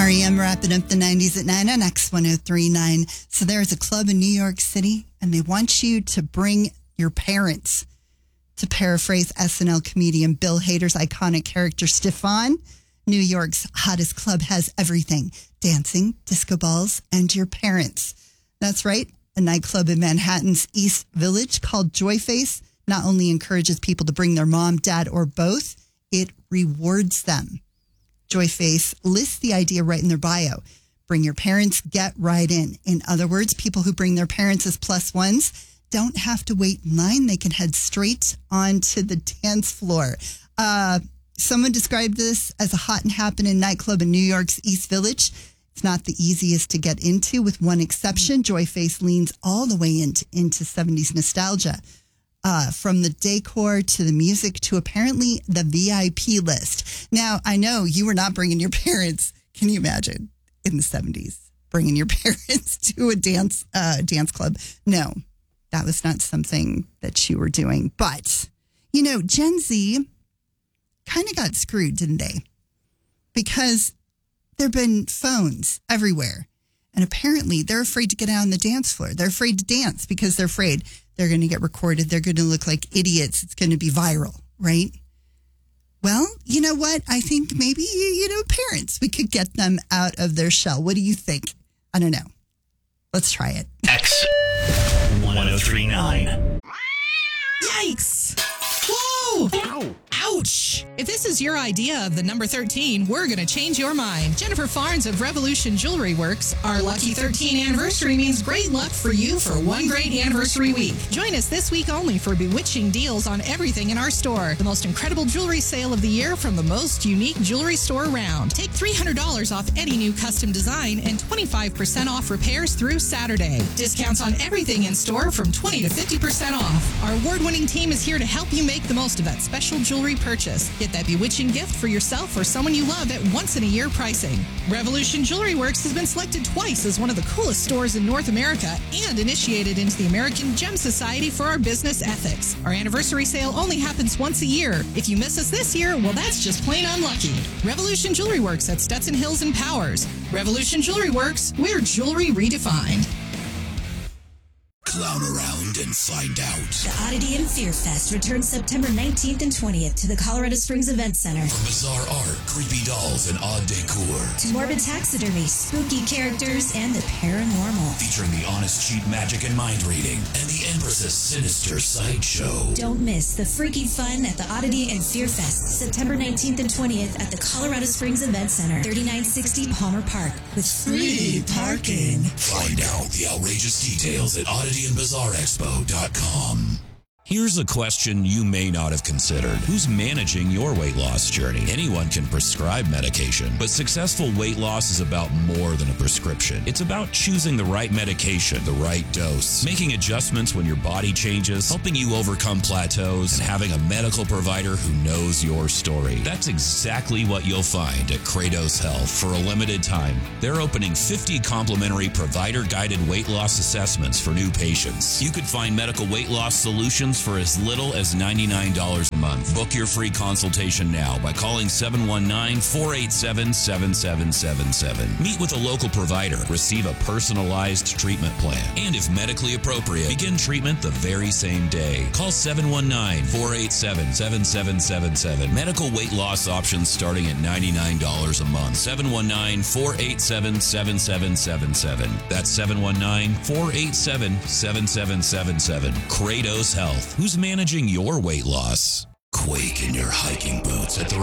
REM wrapping up the 90s at 9 on X1039. So there's a club in New York City, and they want you to bring your parents. To paraphrase SNL comedian Bill Hader's iconic character, Stefan, New York's hottest club has everything. Dancing, disco balls, and your parents. That's right. A nightclub in Manhattan's East Village called Joyface not only encourages people to bring their mom, dad, or both, it rewards them. Joyface lists the idea right in their bio. Bring your parents, get right in. In other words, people who bring their parents as plus ones don't have to wait in line. They can head straight onto the dance floor. Someone described this as a hot and happening nightclub in New York's East Village. It's not the easiest to get into, with one exception. Joyface leans all the way into 70s nostalgia. From the decor to the music to apparently the VIP list. Now, I know you were not bringing your parents. Can you imagine in the 70s bringing your parents to a dance club? No, that was not something that you were doing. But, you know, Gen Z kind of got screwed, didn't they? Because there have been phones everywhere. And apparently they're afraid to get out on the dance floor. They're afraid to dance because they're afraid they're going to get recorded. They're going to look like idiots. It's going to be viral, right? Well, you know what? I think maybe, parents, we could get them out of their shell. What do you think? I don't know. Let's try it. X1039. Yikes. Whoa! Ow! Ouch! If this is your idea of the number 13, we're going to change your mind. Jennifer Farnes of Revolution Jewelry Works. Our lucky 13 anniversary means great luck for you for one great anniversary week. Join us this week only for bewitching deals on everything in our store. The most incredible jewelry sale of the year from the most unique jewelry store around. Take $300 off any new custom design and 25% off repairs through Saturday. Discounts on everything in store from 20 to 50% off. Our award-winning team is here to help you make the most of that special jewelry purchase. Get that bewitching gift for yourself or someone you love at once-in-a-year pricing. Revolution Jewelry Works has been selected twice as one of the coolest stores in North America and initiated into the American Gem Society for our business ethics. Our anniversary sale only happens once a year. If you miss us this year, well, that's just plain unlucky. Revolution Jewelry Works at Stetson Hills and Powers. Revolution Jewelry Works, we're jewelry redefined. Clown around and find out. The Oddity and Fear Fest returns September 19th and 20th to the Colorado Springs Event Center. From bizarre art, creepy dolls, and odd decor, to morbid taxidermy, spooky characters, and the paranormal. featuring the honest cheat magic and mind reading, and the Empress's sinister sideshow. Don't miss the freaky fun at the Oddity and Fear Fest, September 19th and 20th at the Colorado Springs Event Center, 3960 Palmer Park, with free parking. Find out the outrageous details at oddityandbizarreexpo.com. Here's a question you may not have considered. Who's managing your weight loss journey? Anyone can prescribe medication, but successful weight loss is about more than a prescription. It's about choosing the right medication, the right dose, making adjustments when your body changes, helping you overcome plateaus, and having a medical provider who knows your story. That's exactly what you'll find at Kratos Health. For a limited time, they're opening 50 complimentary provider-guided weight loss assessments for new patients. You could find medical weight loss solutions for as little as $99 a month. Book your free consultation now by calling 719-487-7777. Meet with a local provider, receive a personalized treatment plan, and if medically appropriate, begin treatment the very same day. Call 719-487-7777. Medical weight loss options starting at $99 a month. 719-487-7777. That's 719-487-7777. Kratos Health. Who's managing your weight loss? Quake in your hiking boots at the